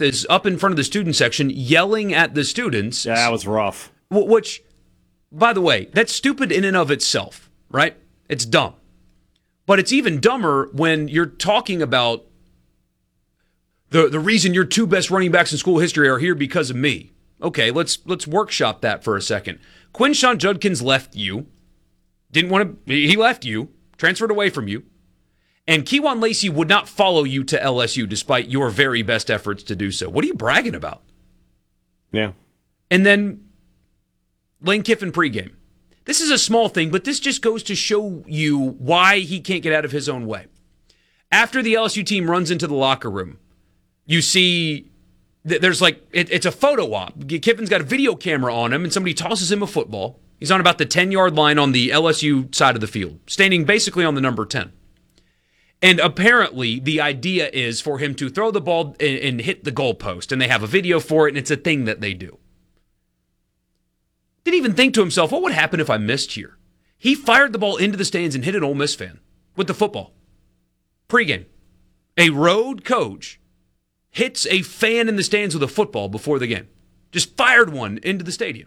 with is up in front of the student section yelling at the students. Yeah, that was rough. Which, by the way, that's stupid in and of itself, right? It's dumb. But it's even dumber when you're talking about the reason your 2 best running backs in school history are here because of me. Okay, let's workshop that for a second. Quinshon Judkins left you. He left you, transferred away from you. And Kewan Lacey would not follow you to LSU despite your very best efforts to do so. What are you bragging about? Yeah. And then Lane Kiffin pregame. This is a small thing, but this just goes to show you why he can't get out of his own way. After the LSU team runs into the locker room, you see there's it's a photo op. Kiffin's got a video camera on him, and somebody tosses him a football. He's on about the 10-yard line on the LSU side of the field, standing basically on the number 10. And apparently the idea is for him to throw the ball and hit the goalpost, and they have a video for it, and it's a thing that they do. Didn't even think to himself, what would happen if I missed here? He fired the ball into the stands and hit an Ole Miss fan with the football. Pre-game. A road coach hits a fan in the stands with a football before the game. Just fired one into the stadium.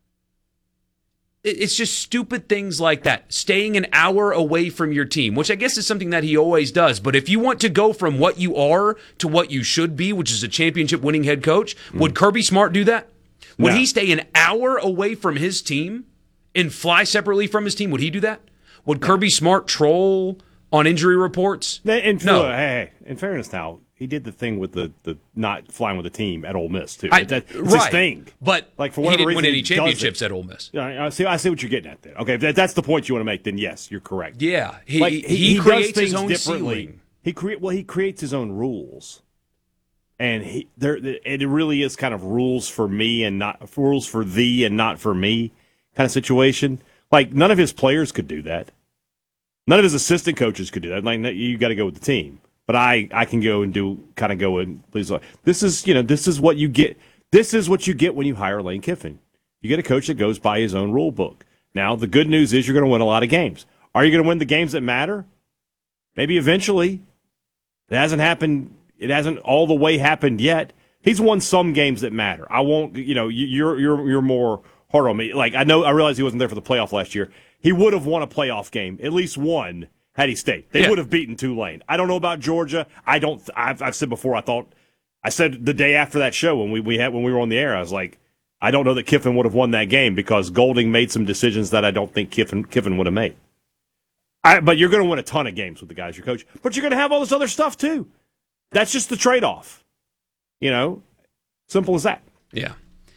It's just stupid things like that. Staying an hour away from your team, which I guess is something that he always does. But if you want to go from what you are to what you should be, which is a championship-winning head coach, would Kirby Smart do that? Would he stay an hour away from his team and fly separately from his team? Would he do that? Would Kirby Smart troll on injury reports? No. No. In fairness now, he did the thing with the not flying with the team at Ole Miss, too. It's his thing. But like, for he whatever didn't win reason, any championships at Ole Miss. I see what you're getting at there. Okay, if that's the point you want to make, then yes, you're correct. Yeah, he creates his own ceiling. He creates his own rules. And it really is kind of rules for me and not rules for thee and not for me kind of situation. Like, none of his players could do that. None of his assistant coaches could do that. Like, you got to go with the team. But I can go and please. This is what you get. This is what you get when you hire Lane Kiffin. You get a coach that goes by his own rule book. Now, the good news is you're going to win a lot of games. Are you going to win the games that matter? Maybe eventually. It hasn't happened. It hasn't all the way happened yet. He's won some games that matter. I won't. You're more hard on me. Like, I realize he wasn't there for the playoff last year. He would have won a playoff game, at least one, had he stayed. They would have beaten Tulane. I don't know about Georgia. I've said before. I said the day after that show when we were on the air, I was like, I don't know that Kiffin would have won that game because Golding made some decisions that I don't think Kiffin would have made. But you're going to win a ton of games with the guys you coach. But you're going to have all this other stuff too. That's just the trade-off. Simple as that. Yeah.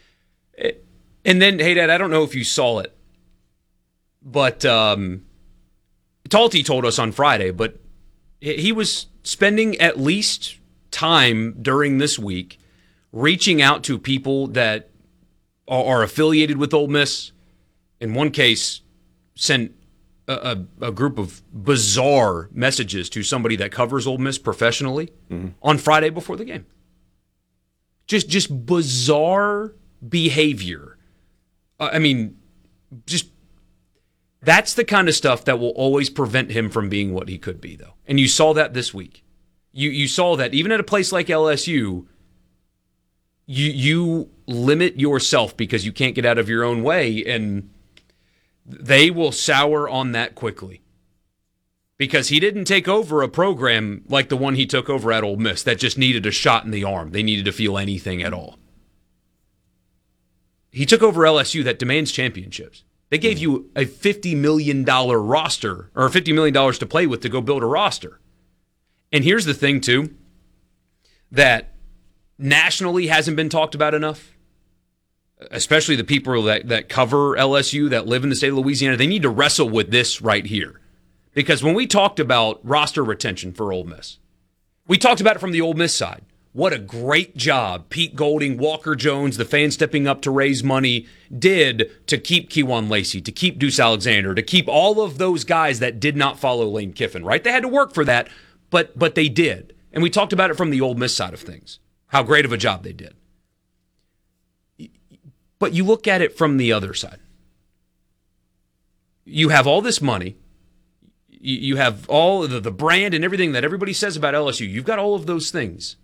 And then, hey, Dad, I don't know if you saw it, but Talty told us on Friday, but he was spending at least time during this week reaching out to people that are affiliated with Ole Miss. In one case, sent a group of bizarre messages to somebody that covers Ole Miss professionally on Friday before the game. Just bizarre behavior. That's the kind of stuff that will always prevent him from being what he could be, though. And you saw that this week. You saw that even at a place like LSU, you limit yourself because you can't get out of your own way, and they will sour on that quickly. Because he didn't take over a program like the one he took over at Ole Miss that just needed a shot in the arm. They needed to feel anything at all. He took over LSU that demands championships. They gave you a $50 million roster, or $50 million to play with to go build a roster. And here's the thing, too, that nationally hasn't been talked about enough. Especially the people that cover LSU, that live in the state of Louisiana, they need to wrestle with this right here. Because when we talked about roster retention for Ole Miss, we talked about it from the Ole Miss side. What a great job Pete Golding, Walker Jones, the fans stepping up to raise money did to keep Kewan Lacey, to keep Deuce Alexander, to keep all of those guys that did not follow Lane Kiffin, right? They had to work for that, but they did. And we talked about it from the Ole Miss side of things, how great of a job they did. But you look at it from the other side. You have all this money. You have all the brand and everything that everybody says about LSU. You've got all of those things.